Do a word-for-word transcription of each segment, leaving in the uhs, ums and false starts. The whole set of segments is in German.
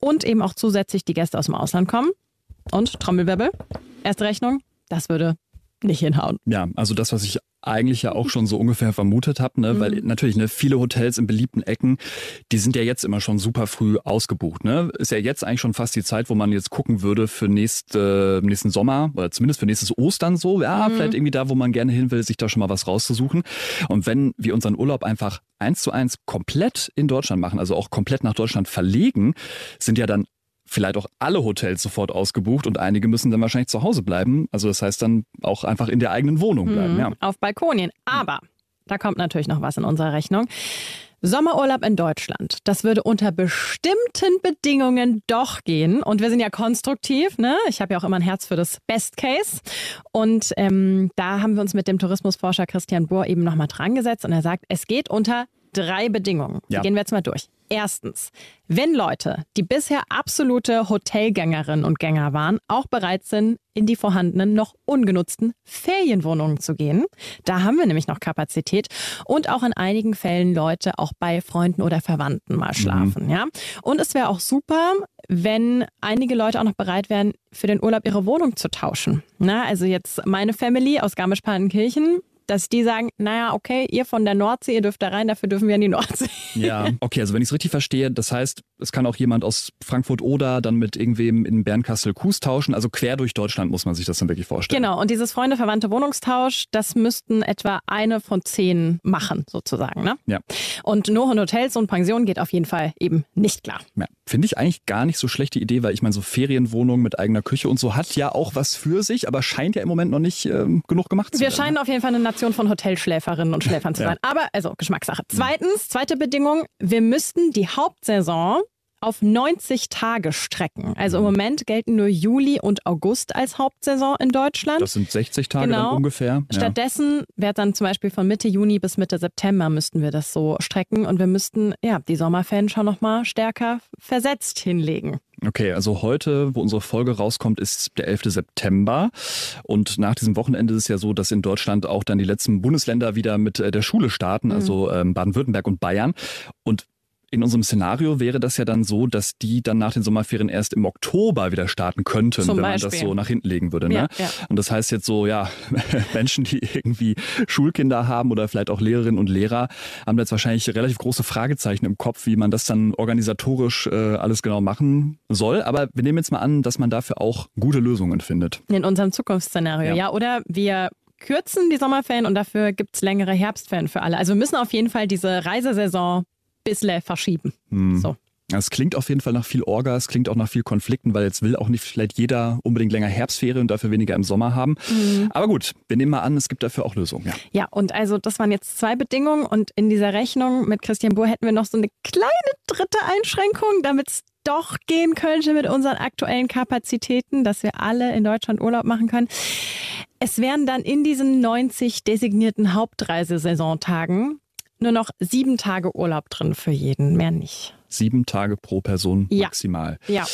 und eben auch zusätzlich die Gäste aus dem Ausland kommen. Und Trommelwirbel, erste Rechnung, das würde nicht hinhauen. Ja, also das, was ich eigentlich ja auch schon so ungefähr vermutet habe, ne? Mhm. Weil natürlich ne, viele Hotels in beliebten Ecken, die sind ja jetzt immer schon super früh ausgebucht. Ne? Ist ja jetzt eigentlich schon fast die Zeit, wo man jetzt gucken würde für nächste, nächsten Sommer oder zumindest für nächstes Ostern so. Ja, mhm. vielleicht irgendwie da, wo man gerne hin will, sich da schon mal was rauszusuchen. Und wenn wir unseren Urlaub einfach eins zu eins komplett in Deutschland machen, also auch komplett nach Deutschland verlegen, sind ja dann vielleicht auch alle Hotels sofort ausgebucht und einige müssen dann wahrscheinlich zu Hause bleiben. Also das heißt dann auch einfach in der eigenen Wohnung bleiben. Mhm, ja. Auf Balkonien. Aber da kommt natürlich noch was in unserer Rechnung. Sommerurlaub in Deutschland, das würde unter bestimmten Bedingungen doch gehen. Und wir sind ja konstruktiv, ne? Ich habe ja auch immer ein Herz für das Best Case. Und ähm, da haben wir uns mit dem Tourismusforscher Christian Bohr eben nochmal dran gesetzt. Und er sagt, es geht unter drei Bedingungen. Die ja. gehen wir jetzt mal durch. Erstens, wenn Leute, die bisher absolute Hotelgängerinnen und Gänger waren, auch bereit sind, in die vorhandenen, noch ungenutzten Ferienwohnungen zu gehen. Da haben wir nämlich noch Kapazität. Und auch in einigen Fällen Leute auch bei Freunden oder Verwandten mal schlafen. Mhm. Ja? Und es wäre auch super, wenn einige Leute auch noch bereit wären, für den Urlaub ihre Wohnung zu tauschen. Na, also jetzt meine Family aus Garmisch-Partenkirchen, dass die sagen, naja, okay, ihr von der Nordsee, ihr dürft da rein, dafür dürfen wir in die Nordsee. Ja, okay, also wenn ich es richtig verstehe, das heißt, es kann auch jemand aus Frankfurt-Oder dann mit irgendwem in Bernkastel-Kues tauschen, also quer durch Deutschland muss man sich das dann wirklich vorstellen. Genau, und dieses Freunde-Verwandte-Wohnungstausch, das müssten etwa eine von zehn machen, sozusagen. Ne? Ja. Und nur in Hotels und Pensionen geht auf jeden Fall eben nicht klar. Ja, finde ich eigentlich gar nicht so schlechte Idee, weil ich meine, so Ferienwohnungen mit eigener Küche und so hat ja auch was für sich, aber scheint ja im Moment noch nicht ähm, genug gemacht zu Wir werden. Wir scheinen auf jeden Fall eine Nation von Hotelschläferinnen und Schläfern zu sein. Ja. Aber, also Geschmackssache. Zweitens, zweite Bedingung, wir müssten die Hauptsaison auf neunzig Tage strecken. Also im Moment gelten nur Juli und August als Hauptsaison in Deutschland. Das sind sechzig Tage genau. dann ungefähr. Ja. Stattdessen wäre dann zum Beispiel von Mitte Juni bis Mitte September müssten wir das so strecken und wir müssten ja die Sommerferien schon noch mal stärker versetzt hinlegen. Okay, also heute, wo unsere Folge rauskommt, ist der elfte September und nach diesem Wochenende ist es ja so, dass in Deutschland auch dann die letzten Bundesländer wieder mit der Schule starten, mhm. also ähm, Baden-Württemberg und Bayern. Und in unserem Szenario wäre das ja dann so, dass die dann nach den Sommerferien erst im Oktober wieder starten könnten, Zum wenn man Beispiel. das so nach hinten legen würde. Ne? Ja, ja. Und das heißt jetzt so, ja, Menschen, die irgendwie Schulkinder haben oder vielleicht auch Lehrerinnen und Lehrer, haben jetzt wahrscheinlich relativ große Fragezeichen im Kopf, wie man das dann organisatorisch äh, alles genau machen soll. Aber wir nehmen jetzt mal an, dass man dafür auch gute Lösungen findet. In unserem Zukunftsszenario, ja. ja. Oder wir kürzen die Sommerferien und dafür gibt es längere Herbstferien für alle. Also wir müssen auf jeden Fall diese Reisesaison bisschen verschieben. Hm. So. Es klingt auf jeden Fall nach viel Orga, es klingt auch nach viel Konflikten, weil jetzt will auch nicht vielleicht jeder unbedingt länger Herbstferien und dafür weniger im Sommer haben. Mhm. Aber gut, wir nehmen mal an, es gibt dafür auch Lösungen. Ja. ja, und also das waren jetzt zwei Bedingungen und in dieser Rechnung mit Christian Bohr hätten wir noch so eine kleine dritte Einschränkung, damit es doch gehen könnte mit unseren aktuellen Kapazitäten, dass wir alle in Deutschland Urlaub machen können. Es wären dann in diesen neunzig designierten Hauptreisesaisontagen nur noch sieben Tage Urlaub drin für jeden, mehr nicht. Sieben Tage pro Person ja. maximal. Ja.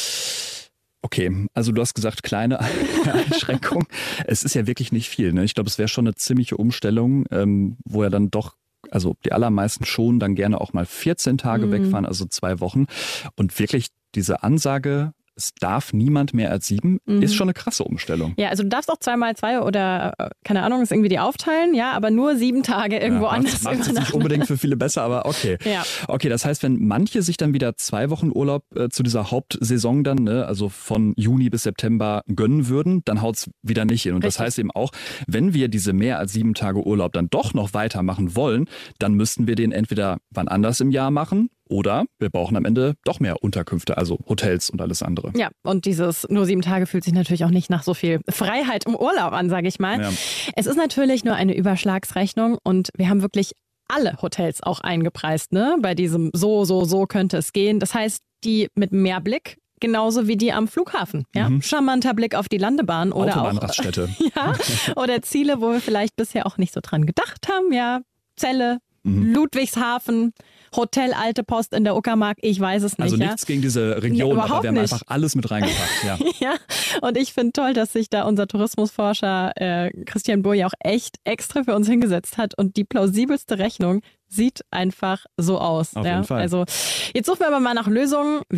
Okay, also du hast gesagt, kleine Einschränkung. Es ist ja wirklich nicht viel. Ne? Ich glaube, es wäre schon eine ziemliche Umstellung, ähm, wo ja dann doch, also die allermeisten schon dann gerne auch mal vierzehn Tage mhm. wegfahren, also zwei Wochen. Und wirklich diese Ansage, es darf niemand mehr als sieben, mhm. ist schon eine krasse Umstellung. Ja, also du darfst auch zweimal zwei oder, keine Ahnung, ist irgendwie die aufteilen, ja, aber nur sieben Tage irgendwo ja, anders. Macht es nicht unbedingt für viele besser, aber okay. Ja. Okay, das heißt, wenn manche sich dann wieder zwei Wochen Urlaub äh, zu dieser Hauptsaison dann, ne, also von Juni bis September gönnen würden, dann haut es wieder nicht hin. Und Richtig. Das heißt eben auch, wenn wir diese mehr als sieben Tage Urlaub dann doch noch weitermachen wollen, dann müssten wir den entweder wann anders im Jahr machen, oder wir brauchen am Ende doch mehr Unterkünfte, also Hotels und alles andere. Ja, und dieses nur sieben Tage fühlt sich natürlich auch nicht nach so viel Freiheit im Urlaub an, sage ich mal. Ja. Es ist natürlich nur eine Überschlagsrechnung und wir haben wirklich alle Hotels auch eingepreist, ne? Bei diesem so, so, so könnte es gehen. Das heißt, die mit mehr Blick, genauso wie die am Flughafen. Ja? Mhm. Charmanter Blick auf die Landebahn oder Autobahnraststätte. auch ja, oder Ziele, wo wir vielleicht bisher auch nicht so dran gedacht haben. Ja, Celle, mhm. Ludwigshafen, Hotel Alte Post in der Uckermark, ich weiß es nicht. Also ja? nichts gegen diese Region, ja, aber wir haben nicht. einfach alles mit reingepackt. Ja, ja. Und ich finde toll, dass sich da unser Tourismusforscher äh, Christian Bohr ja auch echt extra für uns hingesetzt hat und die plausibelste Rechnung sieht einfach so aus. Auf ja? jeden Fall. Also jetzt suchen wir aber mal nach Lösungen.